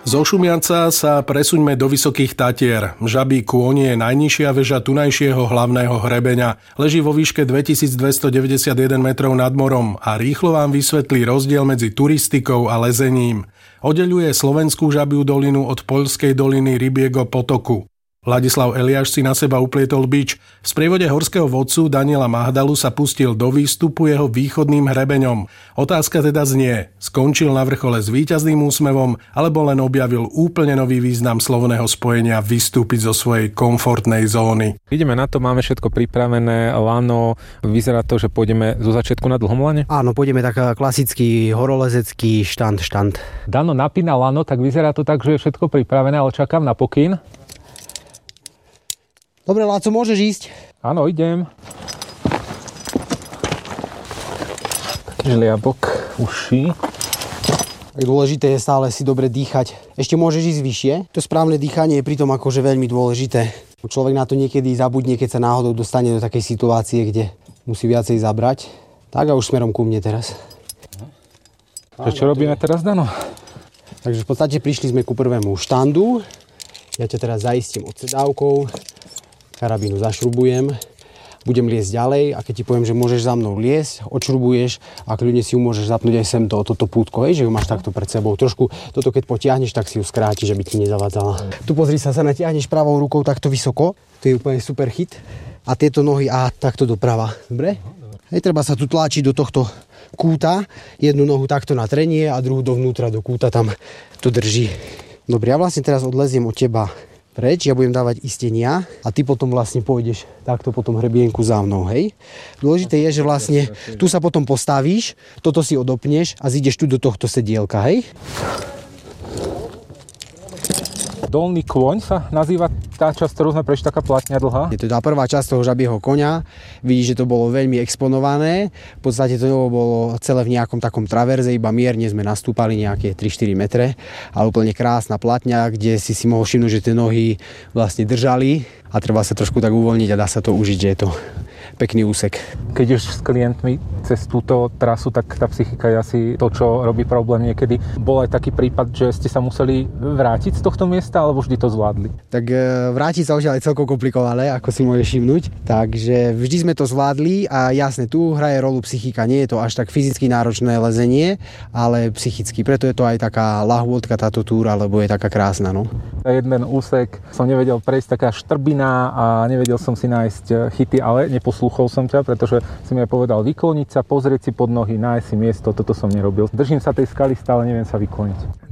Zo Šumianca sa presuňme do Vysokých Tatier. Žabí kôň je najnižšia väža tunajšieho hlavného hrebeňa. Leží vo výške 2291 metrov nad morom a rýchlo vám vysvetlí rozdiel medzi turistikou a lezením. Oddeľuje slovenskú žabiu dolinu od poľskej doliny Rybiego potoku. Ladislav Eliáš si na seba uplietol bič. V sprievode horského vodcu Daniela Mahdalu sa pustil do výstupu jeho východným hrebeňom. Otázka teda znie, skončil na vrchole s víťazným úsmevom, alebo len objavil úplne nový význam slovného spojenia vystúpiť zo svojej komfortnej zóny. Ideme na to, máme všetko pripravené, lano, vyzerá to, že pôjdeme zo začiatku na dlhom lane? Áno, pôjdeme tak klasický horolezecký štand. Dano napína lano, tak vyzerá to tak, že je všetko pripravené, ale čakám na pokyn. Dobre, Láco, môžeš ísť? Áno, idem. Taký žliabok, uši. Tak dôležité je stále si dobre dýchať. Ešte môžeš ísť vyššie. To správne dýchanie je pritom akože veľmi dôležité. Človek na to niekedy zabudne, keď sa náhodou dostane do takej situácie, kde musí viacej zabrať. Tak a už smerom ku mne teraz. Čo robíme teraz, Dano? Takže v podstate prišli sme ku prvému štandu. Ja ťa teraz zaistím odsedávkou. Karabínu zašrubujem, budem liesť ďalej a keď ti poviem, že môžeš za mnou liesť, odšrubuješ a kľudne si ju môžeš zapnúť aj sem toto pútko, že ju máš takto pred sebou. Trošku toto keď potiahneš, tak si ju skrátiš, aby ti nezavadzala. Tu pozri sa natiahneš pravou rukou takto vysoko, to je úplne super chyt. A tieto nohy takto doprava, dobre? Treba sa tu tlačiť do tohto kúta, jednu nohu takto na trenie a druhú dovnútra do kúta, tam to drží. Dobre, ja vlastne teraz odleziem od teba preč, ja budem dávať istenia a ty potom vlastne pôjdeš takto po tom hrebienku za mnou, hej? Dôležité je, že vlastne tu sa potom postavíš, toto si odopneš a zídeš tu do tohto sedielka, hej? Dolný kôň sa nazýva tá časť, ktorú sme prešli, taká platňa dlhá. Je to tá prvá časť toho žabieho koňa. Vidíš, že to bolo veľmi exponované. V podstate to bolo celé v nejakom takom traverze, iba mierne sme nastúpali nejaké 3-4 metre. Ale úplne krásna platňa, kde si mohol všimnúť, že tie nohy vlastne držali a treba sa trošku tak uvoľniť a dá sa to užiť, že je to pekný úsek. Keď už s klientmi cez túto trasu, tak tá psychika je asi to, čo robí problém niekedy. Bol aj taký prípad, že ste sa museli vrátiť z tohto miesta, alebo vždy to zvládli? Tak vrátiť sa už je celkom komplikované, ako si môžeš všimnúť. Takže vždy sme to zvládli a jasne, tu hraje rolu psychika. Nie je to až tak fyzicky náročné lezenie, ale psychicky. Preto je to aj taká lahôdka táto túra, lebo je taká krásna. No. Jeden úsek som nevedel prejsť, taká štrbina a nevedel som si nájsť chyty, ale neposlúchol som ťa, pretože si mi aj povedal vykloniť sa, pozrieť si pod nohy, nájsť si miesto, toto som nerobil. Držím sa tej skaly, stále neviem sa vykloniť.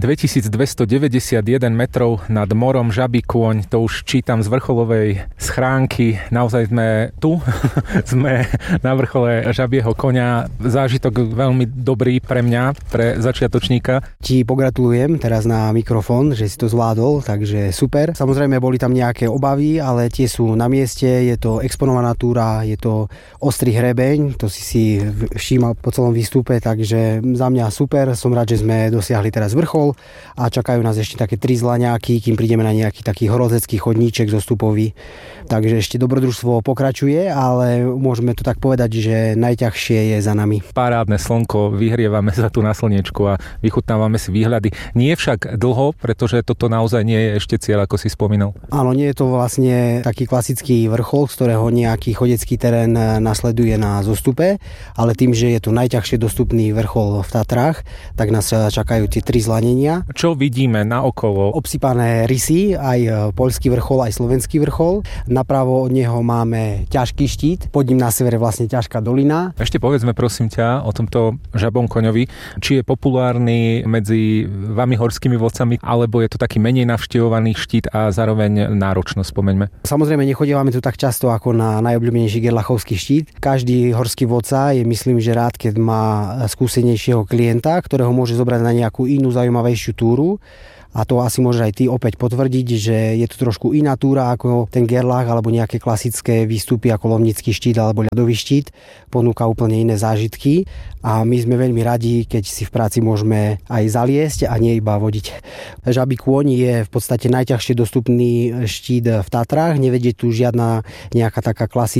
2291 metrov nad morom, žabí kôň, to už čítam z vrcholovej schránky. Naozaj sme tu, sme na vrchole žabieho koňa. Zážitok veľmi dobrý pre mňa, pre začiatočníka. Ti pogratulujem teraz na mikrofón, že si to zvládol, takže super. Samozrejme boli tam nejaké obavy, ale tie sú na mieste, je to exponovaná túra, je to ostrý hrebeň, to si všímal po celom výstupe, takže za mňa super. Som rád, že sme dosiahli teraz vrchol a čakajú nás ešte také 3 zlaňáky, kým prídeme na nejaký taký horolezecký chodníček zostupový. Takže ešte dobrodružstvo pokračuje, ale môžeme to tak povedať, že najťažšie je za nami. Parádne slnko, vyhrievame sa tu na slniečku a vychutnávame si výhľady. Nie však dlho, pretože toto naozaj nie je ešte cieľ, ako si spomínal. Áno, nie je to vlastne taký klasický vrchol, z ktorého nejaký chodecký terén nasleduje na zostupe, ale tým, že je to najťažšie dostupný vrchol v Tatrách, tak nás čakajú tie 3 zlanenia. Čo vidíme naokolo? Obsypané rysy, aj poľský vrchol, aj slovenský vrchol. Napravo od neho máme ťažký štít, pod ním na severe vlastne ťažká dolina. Ešte povedzme prosím ťa o tomto žabom koňovi, či je populárny medzi vami horskými vodcami, alebo je to taký menej navštevovaný štít a zároveň náročnosť, spomeňme. Samozrejme nechodívame tu tak často ako na najobľúbenejší gerlachovský štít. Každý horský vodca je, myslím, že rád, keď má skúsenejšieho klienta, ktorého môže zobrať na nejakú inú zaujímavejšiu túru. A to asi môžeš aj ty opäť potvrdiť, že je to trošku iná túra ako ten Gerlach alebo nejaké klasické výstupy ako Lomnický štít alebo ľadový štít. Ponúka úplne iné zážitky a my sme veľmi radi, keď si v práci môžeme aj zaliesť a nie iba vodiť. Žabí kôň je v podstate najťažšie dostupný štít v Tatrách. Nevedie tu žiadna nejaká taká klasická výstupová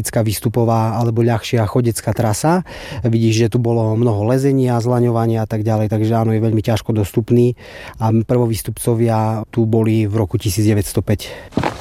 výstupová alebo ľahšia chodecká trasa. Vidíš, že tu bolo mnoho lezenia, zlaňovania a tak ďalej, takže áno, je veľmi ťažko dostupný a prvovýstupcovia tu boli v roku 1905.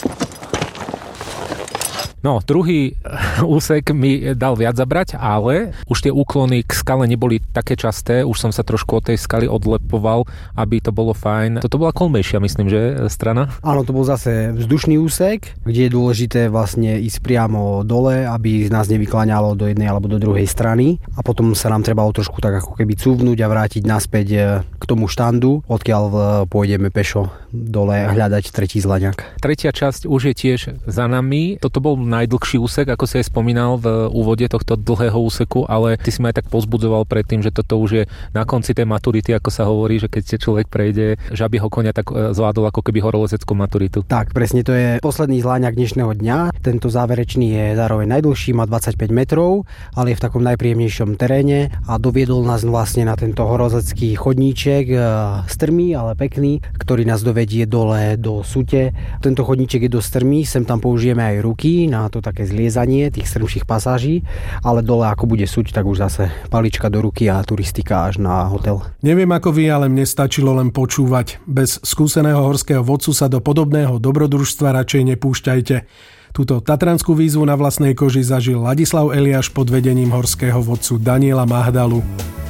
No, druhý úsek mi dal viac zabrať, ale už tie úklony k skale neboli také časté, už som sa trošku od tej skaly odlepoval, aby to bolo fajn. Toto bola kolmejšia, myslím, že strana? Áno, to bol zase vzdušný úsek, kde je dôležité vlastne ísť priamo dole, aby nás nevykláňalo do jednej alebo do druhej strany a potom sa nám trebalo trošku tak ako keby cúvnuť a vrátiť naspäť k tomu štandu, odkiaľ pôjdeme pešo dole hľadať tretí zlaňak. Tretia časť už je tiež za nami. Toto bol najdlhší úsek, ako si aj spomínal v úvode tohto dlhého úseku, ale ty si ma aj tak povzbudzoval predtým, že toto už je na konci tej maturity, ako sa hovorí, že keď človek prejde žabieho koňa, tak zvládol ako keby horolezeckú maturitu. Tak, presne, to je posledný zláňak dnešného dňa. Tento záverečný je zároveň najdlhší, má 25 metrov, ale je v takom najpríjemnejšom teréne a doviedol nás vlastne na tento horolezecký chodníček, strmý, ale pekný, ktorý nás dovedie dole do Sute. Tento chodníček je dosť strmý, sem tam použijeme aj ruky na to také zliezanie tých strmších pasáží, ale dole ako bude Suť, tak už zase palička do ruky a turistika až na hotel. Neviem ako vy, ale mne stačilo len počúvať. Bez skúseného horského vodcu sa do podobného dobrodružstva radšej nepúšťajte. Túto tatranskú výzvu na vlastnej koži zažil Ladislav Eliáš pod vedením horského vodcu Daniela Mahdalu.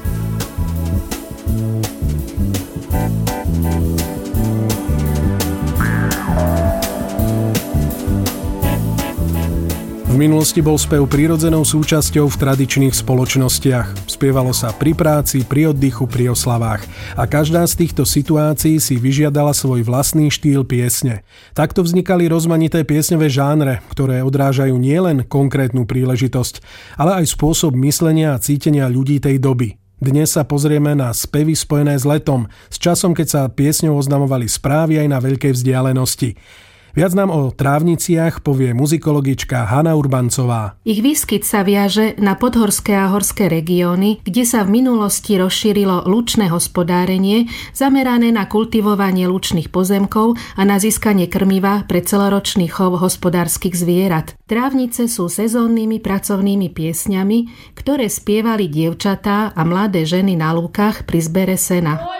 V minulosti bol spev prirodzenou súčasťou v tradičných spoločnostiach. Spievalo sa pri práci, pri oddychu, pri oslavách. A každá z týchto situácií si vyžiadala svoj vlastný štýl piesne. Takto vznikali rozmanité piesňové žánre, ktoré odrážajú nielen konkrétnu príležitosť, ale aj spôsob myslenia a cítenia ľudí tej doby. Dnes sa pozrieme na spevy spojené s letom, s časom, keď sa piesňou oznamovali správy aj na veľkej vzdialenosti. Viac nám o trávniciach povie muzikologička Hana Urbancová. Ich výskyt sa viaže na podhorské a horské regióny, kde sa v minulosti rozšírilo lučné hospodárenie, zamerané na kultivovanie lučných pozemkov a na získanie krmiva pre celoročný chov hospodárskych zvierat. Trávnice sú sezónnymi pracovnými piesňami, ktoré spievali dievčatá a mladé ženy na lúkach pri zbere sena.